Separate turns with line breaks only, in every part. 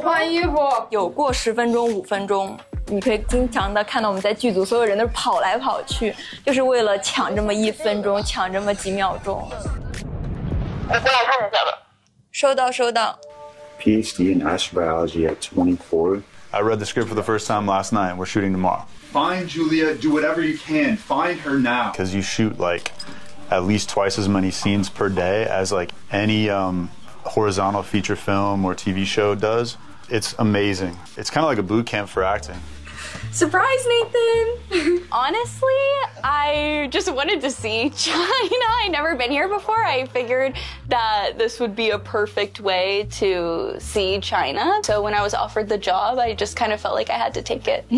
换衣服。
有过10分钟、5分钟，你可以经常的看到我们在剧组所有人都跑来跑去，就是为了抢这么1分钟，抢这么几秒钟。
我过来看一下吧。
收到，收到。
PhD in astrobiology at 24.
I read the script for the first time last night. We're shooting tomorrow.
Find Julia, do whatever you can. Find her now.
Because you shoot like at least twice as many scenes per day as like any horizontal feature film or TV show does. It's amazing. It's kind of like a boot camp for acting.
Surprise, Nathan!
Honestly, I just wanted to see China. I'd never been here before. I figured that this would be a perfect way to see China. So when I was offered the job, I just kind of felt like I had to take it.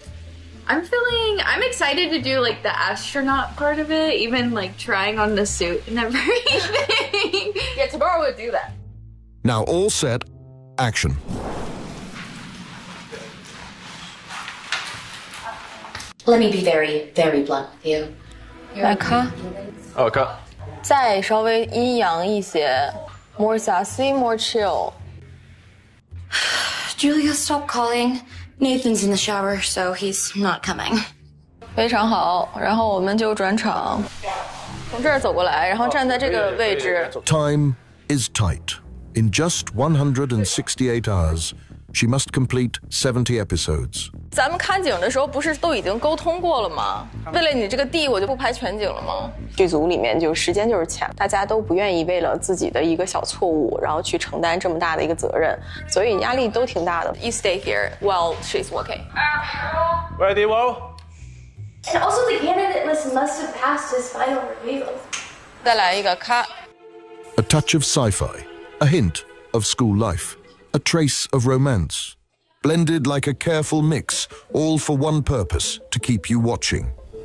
I'm excited to do like the astronaut part of it, even like trying on the suit and everything. Yeah, tomorrow we'll do that.
Now all set, action.
Let me be very, very blunt with you.
来看，
Okay.
再稍微阴阳一些 ，more sassy, more chill.
Julia, stop calling. Nathan's in the shower, so he's not coming.
非常好，然后我们就转场，从这儿走过来，然后站在这个位置。
Time is tight. In just 168 hours, she must complete 70 episodes.
咱们看景的时候不是都已经沟通过了吗？为了你这个地，我就不拍全景了吗？
剧组里面就时间就是钱，大家都不愿意为了自己的一个小错误，然后去承担这么大的一个责任，所以压力都挺大的。
You stay here while she's working.
Ready, Wo?
And also the candidate list must have passed his final review.
再来一个cut.
A touch of sci-fi, a hint of school life, a trace of romance, blended like a careful mix, all for one purpose, to keep you watching.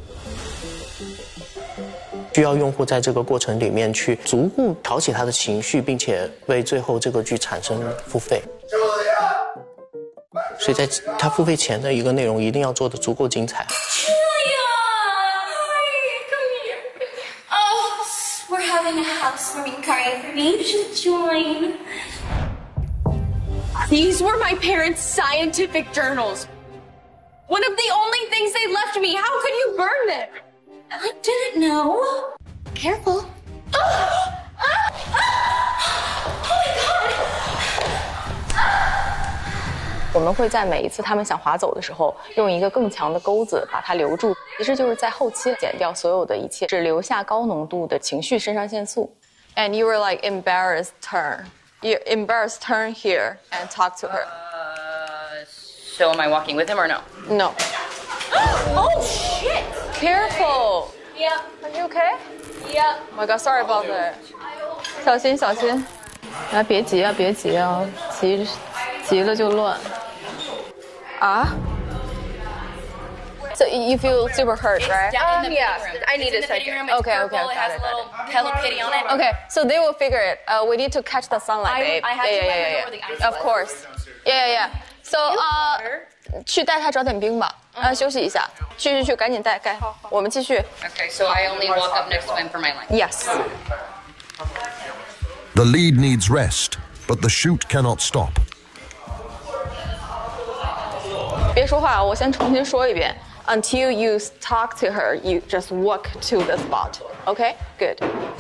需要用户在这个过程里面去逐步挑起他的情绪，并且为最后这个剧产生付费。所以在他付费前的一个内容一定要做得足够精彩。
We're having a housewarming party for me. You should join.
These were my parents' scientific journals. One of the only things they left me. How could you burn them?
I didn't know. Careful. Oh my god.
我们会在每一次他们想划走的时候，用一个更强的钩子把它留住，其实就是在后期剪掉所有的一切，只留下高浓度的情绪肾上腺素。
And you were like embarrassed turn. You embarrassed turn here and talk to her.
So am I walking with him or no?
No.
Oh shit!
Careful.
Yep.
Are you okay?
Yep.
Oh my god, sorry about that. 小心小心。来，别急啊，别急啊，急了就乱。啊？ So you feel super hurt, right?
Yeah. I need a second.
Okay.
It has a little Hello Kitty on it.
Okay, so they will figure it. We need to catch the sunlight, babe.
I have to let her know where the ice
Of
was.
course. Yeah. So 去带他找点冰吧。休息一下。去，赶紧带盖。我们继续。
Okay, so I only walk up next to him for my line.
Yes.
The lead needs rest, but the shoot cannot stop.
别说话，我先重新说一遍。Until you talk to her, you just walk to the spot. Okay? Good.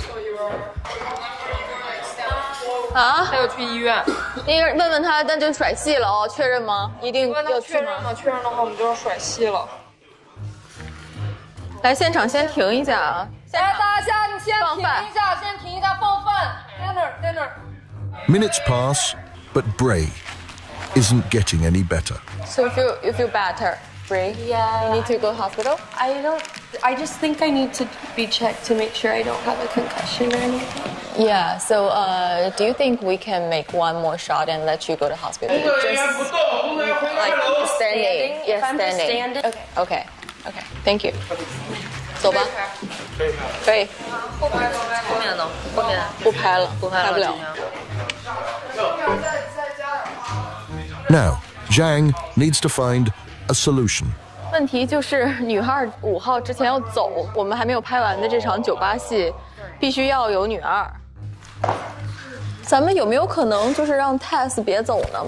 啊？
带我去医院。
你问问他，那就甩戏了哦，确认吗？一定要去吗？
确认的话，我们就要甩戏了。
来，现场先停一下啊！
来，大家你先停一下，放饭。Dinner.
Minutes pass, but Bray isn't getting any better.
So you feel better, Bray?
Yeah.
You need to go to hospital?
I just think I need to be checked to make sure I don't have a concussion or anything.
Yeah. So do you think we can make one more shot and let you go to hospital? Just like standing. Yes, standing. Okay. Thank you. 走吧。可以。
后面呢？
不拍了，拍不了。
Now, Zhang needs to find a solution.
问题就是女二5号之前要走，我们还没有拍完的这场酒吧戏，必须要有女二。咱们有没有可能就是让 Tess 别走呢？